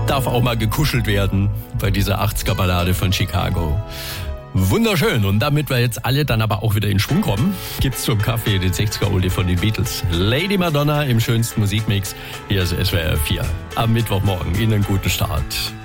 darf auch mal gekuschelt werden bei dieser 80er-Ballade von Chicago. Wunderschön. Und damit wir jetzt alle dann aber auch wieder in Schwung kommen, gibt's zum Kaffee den 60er-Oldie von den Beatles. Lady Madonna im schönsten Musikmix. Hier ist SWR 4. Am Mittwochmorgen. Ihnen einen guten Start.